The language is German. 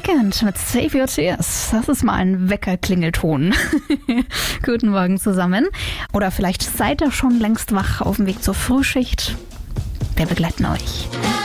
Weekend mit Save Your Tears. Das ist mal ein Weckerklingelton. Guten Morgen zusammen. Oder vielleicht seid ihr schon längst wach auf dem Weg zur Frühschicht. Wir begleiten euch.